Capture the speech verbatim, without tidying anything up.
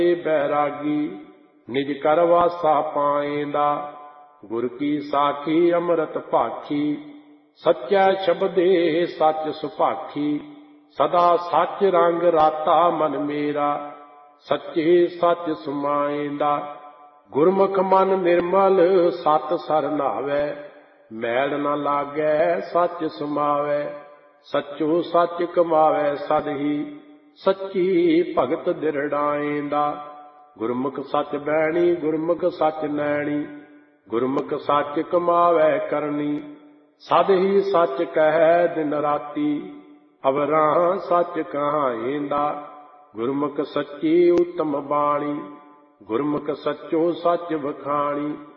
बैरागी निज कर वासा पाएंदा। गुर की साखी अमृत भाखी सच्चा शब्दे सच सुभाखी। सदा सच रंग राता मन मेरा सच्चे सच समाएंदा। गुरमुख मन निर्मल सत सर नावै मैल न लागै सच समावै। सचो सच कमावै सद ही सच्ची भगत दिरड़ाएंदा। गुरमुख सच बैणी गुरमुख सच नैणी गुरमुख सच कमावै करनी। सद ही सच कहै दिन राती अवरां सच कहाएंदा। गुरमुख सच्ची उत्तम बाणी गुरमुख सच्चो सच वखाणी।